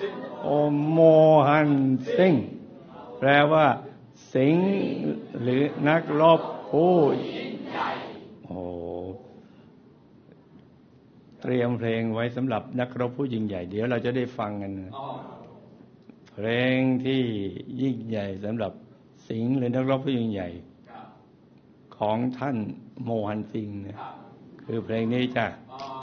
โอโมฮันซิงแปลว่าสิงห์หรือนักรบผู้โอ้เตรียมเพลงไว้สำหรับนักรบผู้ยิ่งใหญ่เดี๋ยวเราจะได้ฟังกันเพลงที่ยิ่งใหญ่สำหรับสิงห์หรือนักรบผู้ยิ่งใหญ่ของท่านโมฮันซิงนะคือเพลงนี้จ้ะ